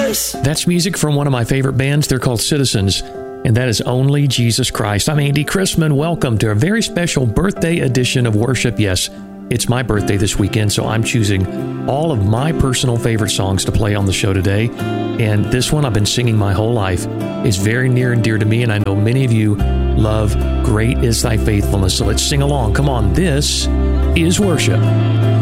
Jesus. That's music from one of my favorite bands. They're called Citizens, and that is Only Jesus Christ. I'm Andy Chrisman. Welcome to a very special birthday edition of Worship. Yes, it's my birthday this weekend, so I'm choosing all of my personal favorite songs to play on the show today. And this one I've been singing my whole life. It's very near and dear to me, and I know many of you love Great Is Thy Faithfulness. So let's sing along. Come on, this is Worship.